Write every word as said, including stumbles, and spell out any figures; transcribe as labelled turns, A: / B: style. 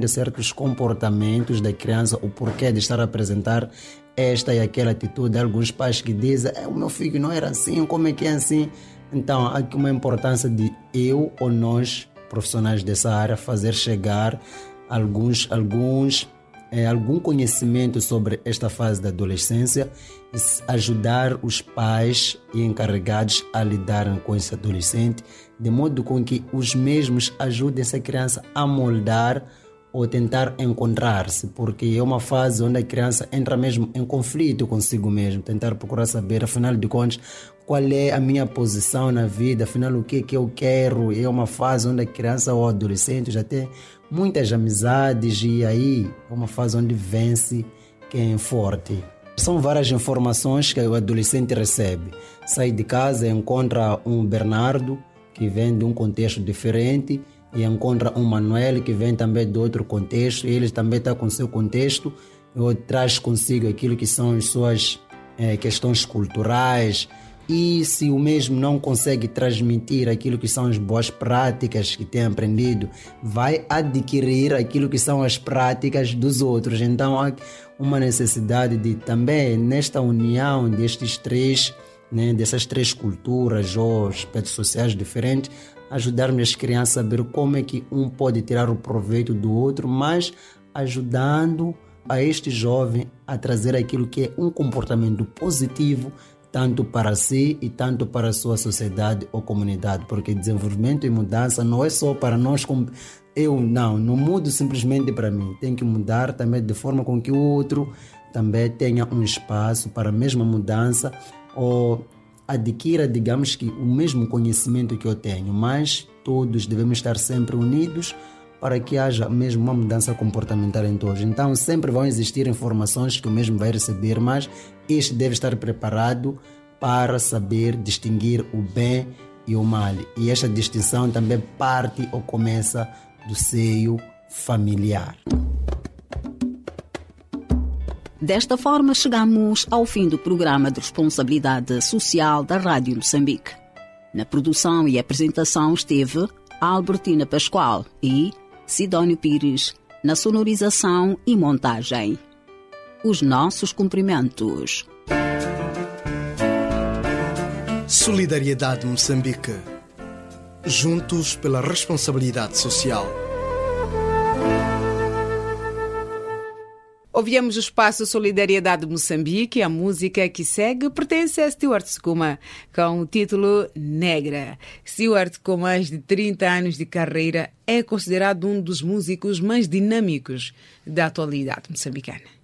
A: de certos comportamentos da criança, o porquê de estar a apresentar esta e aquela atitude. Alguns pais que dizem, o meu filho não era assim, como é que é assim? Então, há aqui uma importância de eu ou nós, profissionais dessa área, fazer chegar alguns, alguns, é, algum conhecimento sobre esta fase da adolescência e ajudar os pais e encarregados a lidarem com esse adolescente, de modo com que os mesmos ajudem essa criança a moldar ou tentar encontrar-se, porque é uma fase onde a criança entra mesmo em conflito consigo mesmo, tentar procurar saber, afinal de contas, qual é a minha posição na vida, afinal o que é que eu quero. É uma fase onde a criança ou adolescente já tem muitas amizades e aí é uma fase onde vence quem é forte. São várias informações que o adolescente recebe. Sai de casa e encontra um Bernardo, que vem de um contexto diferente, e encontra um Manuel que vem também de outro contexto, e ele também está com seu contexto, ou traz consigo aquilo que são as suas é, questões culturais, e se o mesmo não consegue transmitir aquilo que são as boas práticas que tem aprendido, vai adquirir aquilo que são as práticas dos outros. Então há uma necessidade de também, nesta união destes três, né, dessas três culturas ou aspectos sociais diferentes, ajudarmos as crianças a saber como é que um pode tirar o proveito do outro, mas ajudando a este jovem a trazer aquilo que é um comportamento positivo, tanto para si e tanto para a sua sociedade ou comunidade, porque desenvolvimento e mudança não é só para nós, como eu não, não mudo simplesmente para mim, tem que mudar também de forma com que o outro também tenha um espaço para a mesma mudança ou adquira, digamos que, o mesmo conhecimento que eu tenho, mas todos devemos estar sempre unidos para que haja mesmo uma mudança comportamental em todos. Então sempre vão existir informações que o mesmo vai receber, mas este deve estar preparado para saber distinguir o bem e o mal. E esta distinção também parte ou começa do seio familiar.
B: Desta forma, chegamos ao fim do programa de responsabilidade social da Rádio Moçambique. Na produção e apresentação esteve Albertina Pascoal e Sidónio Pires, na sonorização e montagem. Os nossos cumprimentos.
C: Solidariedade Moçambique. Juntos pela responsabilidade social.
D: Ouvimos o espaço Solidariedade Moçambique. A música que segue pertence a Stewart Skuma, com o título Negra. Stewart, com mais de trinta anos de carreira, é considerado um dos músicos mais dinâmicos da atualidade moçambicana.